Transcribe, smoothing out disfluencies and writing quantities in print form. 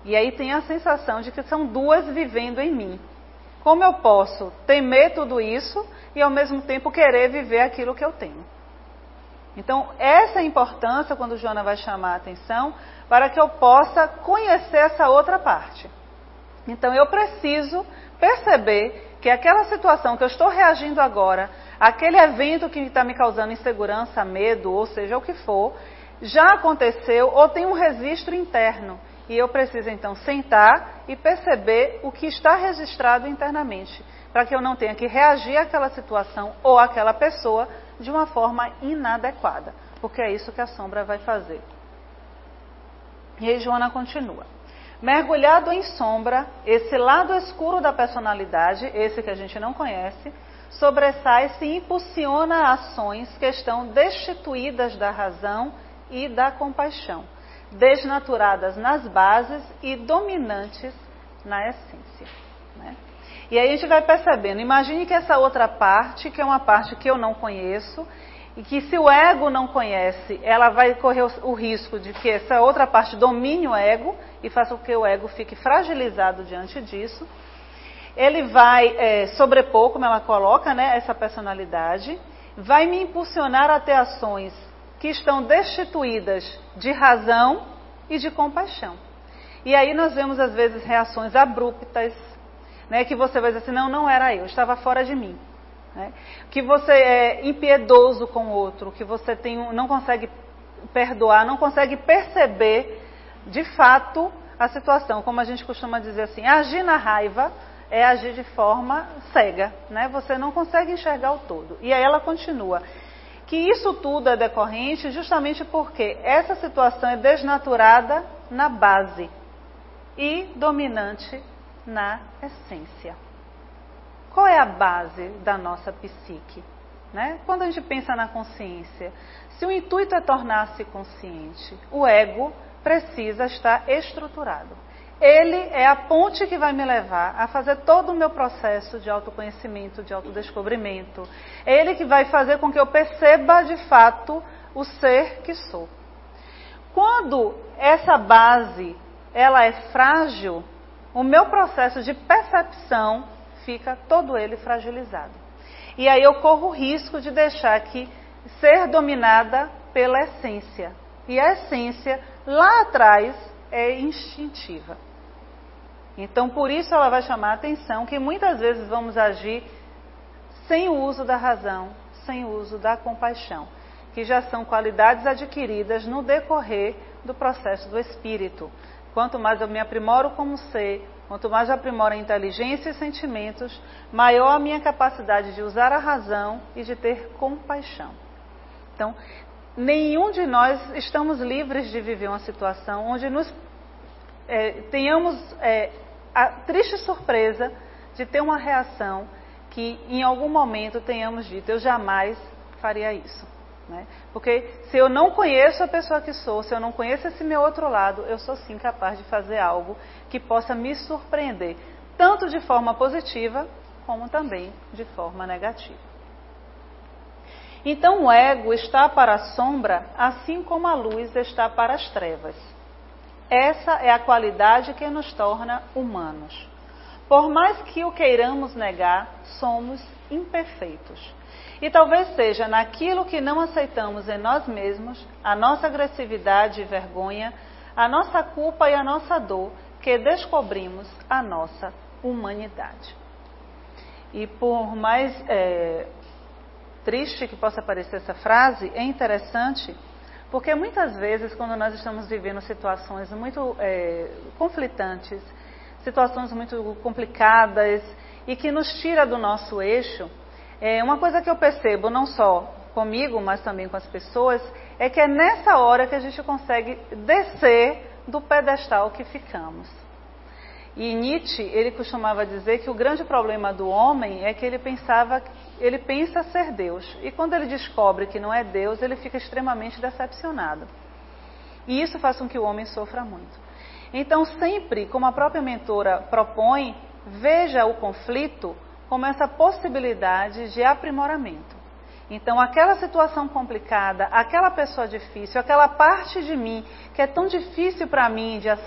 E aí tem a sensação de que são duas vivendo em mim. Como eu posso temer tudo isso e ao mesmo tempo querer viver aquilo que eu tenho? Então, essa é a importância quando Joana vai chamar a atenção para que eu possa conhecer essa outra parte. Então, eu preciso perceber que aquela situação que eu estou reagindo agora, aquele evento que está me causando insegurança, medo, ou seja, o que for, já aconteceu ou tem um registro interno. E eu preciso, então, sentar e perceber o que está registrado internamente, para que eu não tenha que reagir àquela situação ou àquela pessoa de uma forma inadequada, porque é isso que a sombra vai fazer. E aí Joana continua. Mergulhado em sombra, esse lado escuro da personalidade, esse que a gente não conhece, sobressai-se e impulsiona ações que estão destituídas da razão e da compaixão, desnaturadas nas bases e dominantes na essência. Né? E aí a gente vai percebendo, imagine que essa outra parte, que é uma parte que eu não conheço, e que se o ego não conhece, ela vai correr o risco de que essa outra parte domine o ego e faça com que o ego fique fragilizado diante disso. Ele vai sobrepor, como ela coloca, né, essa personalidade, vai me impulsionar a ter ações que estão destituídas de razão e de compaixão. E aí nós vemos às vezes reações abruptas, né, que você vai dizer assim, não era eu, estava fora de mim. Né? Que você é impiedoso com o outro, que você não consegue perdoar, não consegue perceber de fato a situação. Como a gente costuma dizer assim, agir na raiva é agir de forma cega, né? Você não consegue enxergar o todo. E aí ela continua, que isso tudo é decorrente justamente porque essa situação é desnaturada na base e dominante na essência. Qual é a base da nossa psique? Né? Quando a gente pensa na consciência, se o intuito é tornar-se consciente, o ego precisa estar estruturado. Ele é a ponte que vai me levar a fazer todo o meu processo de autoconhecimento, de autodescobrimento. É ele que vai fazer com que eu perceba de fato o ser que sou. Quando essa base ela é frágil, o meu processo de percepção fica todo ele fragilizado. E aí eu corro o risco de deixar que ser dominada pela essência. E a essência, lá atrás, é instintiva. Então, por isso ela vai chamar a atenção que muitas vezes vamos agir sem o uso da razão, sem o uso da compaixão, que já são qualidades adquiridas no decorrer do processo do espírito. Quanto mais eu me aprimoro como ser, quanto mais eu aprimoro a inteligência e sentimentos, maior a minha capacidade de usar a razão e de ter compaixão. Então, nenhum de nós estamos livres de viver uma situação onde tenhamos a triste surpresa de ter uma reação que em algum momento tenhamos dito, eu jamais faria isso. Né? Porque se eu não conheço a pessoa que sou, se eu não conheço esse meu outro lado, eu sou sim capaz de fazer algo que possa me surpreender, tanto de forma positiva, como também de forma negativa. Então o ego está para a sombra, assim como a luz está para as trevas. Essa é a qualidade que nos torna humanos. Por mais que o queiramos negar, somos imperfeitos. E talvez seja naquilo que não aceitamos em nós mesmos, a nossa agressividade e vergonha, a nossa culpa e a nossa dor, que descobrimos a nossa humanidade. E por mais triste que possa parecer essa frase, é interessante, porque muitas vezes quando nós estamos vivendo situações muito conflitantes, situações muito complicadas e que nos tira do nosso eixo, uma coisa que eu percebo, não só comigo, mas também com as pessoas, é que é nessa hora que a gente consegue descer do pedestal que ficamos. E Nietzsche, ele costumava dizer que o grande problema do homem é que ele pensa ser Deus. E quando ele descobre que não é Deus, ele fica extremamente decepcionado. E isso faz com que o homem sofra muito. Então, sempre, como a própria mentora propõe, veja o conflito como essa possibilidade de aprimoramento. Então, aquela situação complicada, aquela pessoa difícil, aquela parte de mim que é tão difícil para mim de